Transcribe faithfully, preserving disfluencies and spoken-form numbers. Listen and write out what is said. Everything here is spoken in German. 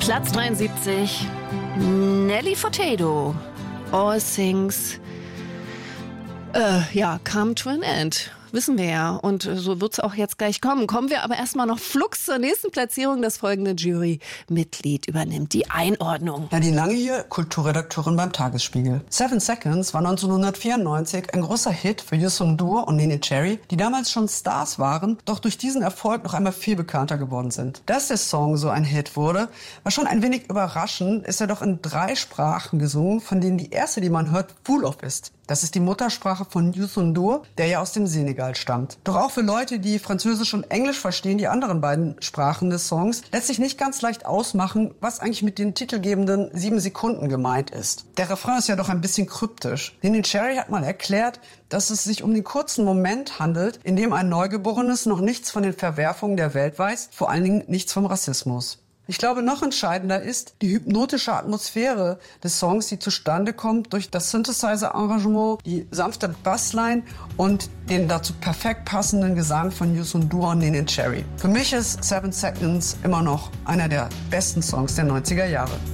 Platz dreiundsiebzig. Nelly Furtado. All Things, äh, ja, come to an end. Wissen wir ja. Und so wird es auch jetzt gleich kommen. Kommen wir aber erstmal noch flugs zur nächsten Platzierung. Das folgende Jurymitglied übernimmt die Einordnung. Nadine Lange hier, Kulturredakteurin beim Tagesspiegel. Seven Seconds war neunzehnhundertvierundneunzig ein großer Hit für Youssou N'Dour und Neneh Cherry, die damals schon Stars waren, doch durch diesen Erfolg noch einmal viel bekannter geworden sind. Dass der Song so ein Hit wurde, war schon ein wenig überraschend, ist er doch in drei Sprachen gesungen, von denen die erste, die man hört, Wolof ist. Das ist die Muttersprache von Youssou N'Dour, der ja aus dem Senegal stammt. Doch auch für Leute, die Französisch und Englisch verstehen, die anderen beiden Sprachen des Songs, lässt sich nicht ganz leicht ausmachen, was eigentlich mit den titelgebenden sieben Sekunden gemeint ist. Der Refrain ist ja doch ein bisschen kryptisch. Neneh Cherry hat mal erklärt, dass es sich um den kurzen Moment handelt, in dem ein Neugeborenes noch nichts von den Verwerfungen der Welt weiß, vor allen Dingen nichts vom Rassismus. Ich glaube, noch entscheidender ist die hypnotische Atmosphäre des Songs, die zustande kommt durch das Synthesizer-Arrangement, die sanfte Bassline und den dazu perfekt passenden Gesang von Youssou N'Dour und Neneh Cherry. Für mich ist Seven Seconds immer noch einer der besten Songs der neunziger Jahre.